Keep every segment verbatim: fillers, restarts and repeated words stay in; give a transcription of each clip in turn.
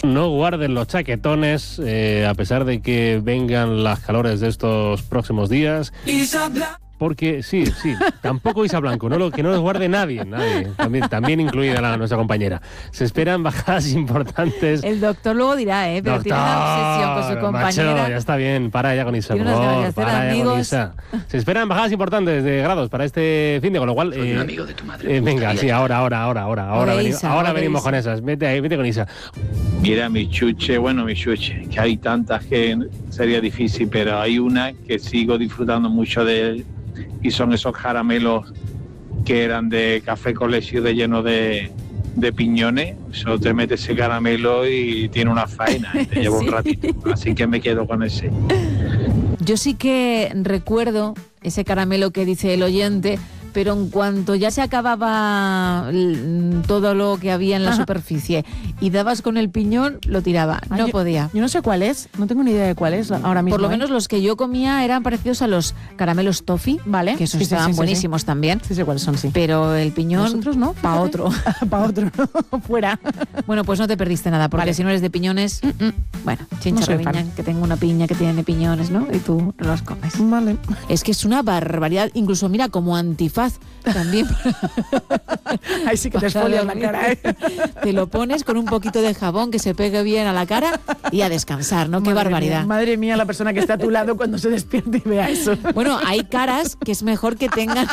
No guarden los chaquetones, eh, a pesar de que vengan las calores de estos próximos días. Porque, sí, sí, tampoco Isa Blanco, no lo, que no los guarde nadie, nadie, también, también incluida la, nuestra compañera. Se esperan bajadas importantes. El doctor luego dirá, ¿eh? Pero doctor, tiene una obsesión con su compañera. Macho, ya está bien, para ya con Isa, por favor, para ya con Isa. Se esperan bajadas importantes de grados para este fin de, con lo cual... Soy eh, un amigo de tu madre. eh, venga, sí, ahora, ahora, ahora, ahora, ahora, veni, Isa, ahora ahora venimos Isa. con esas. Vete ahí, vete con Isa. Mira, mi chuche, bueno, mi chuche, que hay tantas que sería difícil, pero hay una que sigo disfrutando mucho de, y son esos caramelos que eran de café colegio de lleno de, de piñones. Eso te metes ese caramelo y tiene una faena, y te lleva Sí. un ratito. Así que me quedo con ese. Yo sí que recuerdo ese caramelo que dice el oyente, pero en cuanto ya se acababa l- todo lo que había en la Ajá. superficie y dabas con el piñón, lo tiraba. Ah, No yo- podía. Yo no sé cuál es, no tengo ni idea de cuál es ahora mismo. Por lo ¿eh? menos los que yo comía eran parecidos a los caramelos toffee, Vale. que esos Sí, sí, estaban sí, sí, buenísimos sí. también. Sí sé cuáles son, sí. Pero el piñón, Nosotros no, pa' fíjate. otro. Para otro, no, fuera. Bueno, pues no te perdiste nada, porque Vale. si no eres de piñones, bueno, chincha No soy reviña, fan. que tengo una piña que tiene piñones, ¿no? Y tú no los comes. Vale. Es que es una barbaridad, incluso mira, como antifaz también. Ahí sí que te esfolias la cara, ¿eh? Te lo pones con un poquito de jabón que se pegue bien a la cara y a descansar, ¿no? Qué Madre barbaridad. mía, madre mía, la persona que está a tu lado cuando se despierte y vea eso. Bueno, hay caras que es mejor que tengan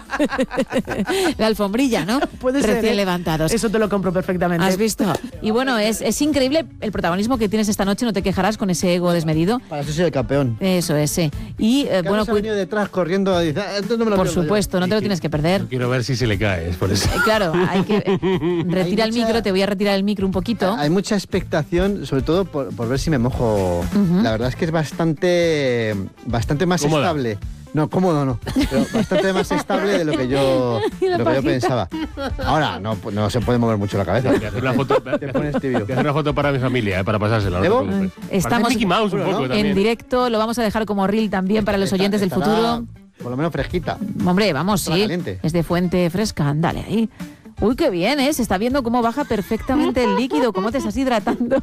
la alfombrilla, ¿no? Puede ser, Recién ¿eh? levantados. Eso te lo compro perfectamente. ¿Has visto? Y bueno, es, es increíble el protagonismo que tienes esta noche, no te quejarás con ese ego desmedido. Para eso soy el campeón. Eso es, sí. Y eh, bueno, Carlos ha cu- venido detrás corriendo y dice, "Ah, entonces no me lo por pierdo yo". supuesto, no te lo tienes que perder. Yo quiero ver si se le cae, es por eso. Eh, Claro, hay que eh, retira Hay el mucha- micro, te voy a retirar el micro un poquito. Hay mucha expectación, sobre todo por, por ver si me mojo. Ujú. La verdad es que es bastante, bastante más Cómoda. estable. No, cómodo no, pero bastante más estable de lo que yo, Y la lo que yo pajita. pensaba. Ahora no, pues no se puede mover mucho la cabeza. Voy a hacer una foto, Te pones tibio. voy a hacer una foto para mi familia, eh, para pasársela. No te ¿Debo? preocupes. Estamos Parece Mickey Mouse un Bueno, poco ¿no? también. En directo, lo vamos a dejar como reel también para los Está- oyentes del estará futuro. Por lo menos fresquita. Hombre, vamos, Estará sí. caliente. Es de fuente fresca, dale ahí. Uy, qué bien, ¿eh? Se está viendo cómo baja perfectamente el líquido, cómo te estás hidratando.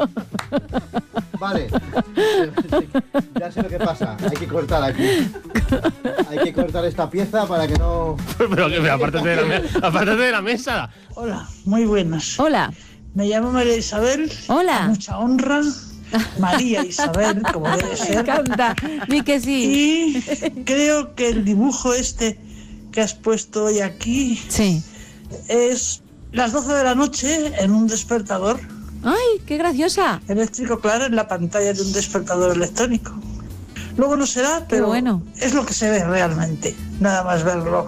Vale. Ya sé lo que pasa. Hay que cortar aquí. Hay que cortar esta pieza para que no... Pero que apártate de la, me- apártate de la mesa. Hola, muy buenas. Hola, Me llamo María Isabel. Hola. A mucha honra. María Isabel, como debe me ser. encanta. Di que sí. Y creo que el dibujo este que has puesto hoy aquí Sí. es las doce de la noche en un despertador Ay, qué graciosa. eléctrico, claro, en la pantalla de un despertador electrónico. Luego no será, pero bueno. es lo que se ve realmente, nada más verlo.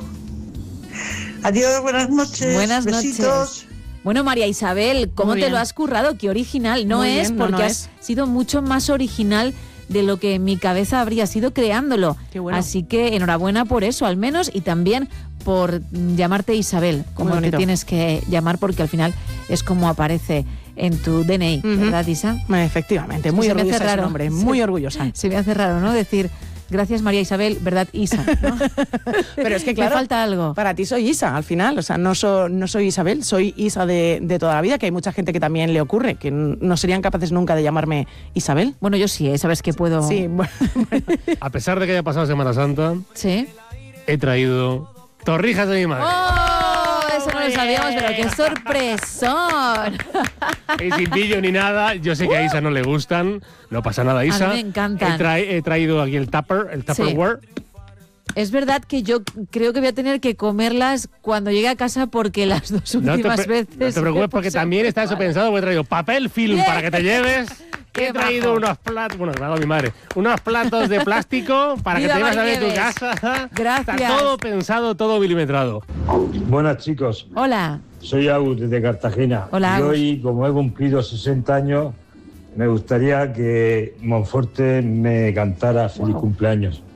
Adiós, buenas noches. Buenas besitos. noches. Bueno, María Isabel, ¿cómo Muy te bien. lo has currado? Qué original. No Muy es bien, no, porque no has es. sido mucho más original de lo que en mi cabeza habría sido creándolo. Qué bueno. Así que enhorabuena por eso, al menos, y también por mm, llamarte Isabel, como Muy te bonito. tienes que llamar, porque al final es como aparece en tu D N I, Ujú. ¿verdad, Isa? Efectivamente, muy Se me hace orgullosa de su raro. nombre, Sí. muy orgullosa. Se me hace raro, ¿no? Decir, gracias María Isabel, ¿verdad, Isa? ¿no? Pero es que, Me claro, falta algo. para ti soy Isa, al final. O sea, no, so- no soy Isabel, soy Isa de, de toda la vida, que hay mucha gente que también le ocurre, que n- no serían capaces nunca de llamarme Isabel. Bueno, yo sí, ¿eh? Sabes que puedo... Sí, bueno, A pesar de que haya pasado Semana Santa, ¿Sí? he traído torrijas de mi madre. ¡Oh! Eso no lo sabíamos, pero qué sorpresón. Y sin pillo ni nada, yo sé que a Isa no le gustan, no pasa nada, Isa. me encantan. He, tra- he traído aquí el tupper, el Tupperware. Es verdad que yo creo que voy a tener que comerlas cuando llegue a casa porque las dos No te, últimas pre- veces... no te preocupes porque también está eso pensado, porque he traído papel film Bien. para que te lleves. Qué He traído majo. unos platos, bueno, que me hago mi madre, unos platos de plástico para que Viva te lleves a ver tu Valleves. casa. Gracias. Está todo pensado, todo milimetrado. Buenas chicos, Hola. soy Agus desde Cartagena. Hola, y Agus. hoy, como he cumplido sesenta años, me gustaría que Monforte me cantara feliz cumpleaños.